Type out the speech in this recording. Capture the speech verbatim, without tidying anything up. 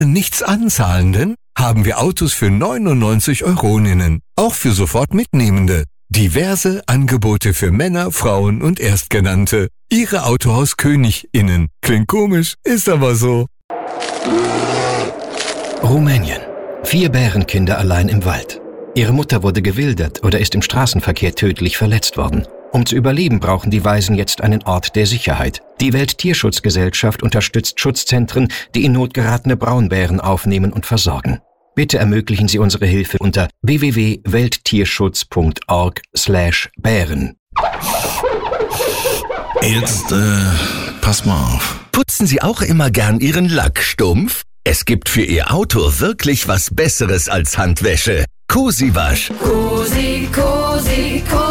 nichts Anzahlenden haben wir Autos für neunundneunzig Euroninnen, auch für sofort Mitnehmende. Diverse Angebote für Männer, Frauen und Erstgenannte. Ihre Autohaus KönigInnen. Klingt komisch, ist aber so. Rumänien. Vier Bärenkinder allein im Wald. Ihre Mutter wurde gewildert oder ist im Straßenverkehr tödlich verletzt worden. Um zu überleben, brauchen die Waisen jetzt einen Ort der Sicherheit. Die Welttierschutzgesellschaft unterstützt Schutzzentren, die in Not geratene Braunbären aufnehmen und versorgen. Bitte ermöglichen Sie unsere Hilfe unter w w w punkt welttierschutz punkt org slash Bären. Jetzt, äh, pass mal auf. Putzen Sie auch immer gern Ihren Lack stumpf? Es gibt für Ihr Auto wirklich was Besseres als Handwäsche. Cosiwasch. Cosi, Cosi, Cosi.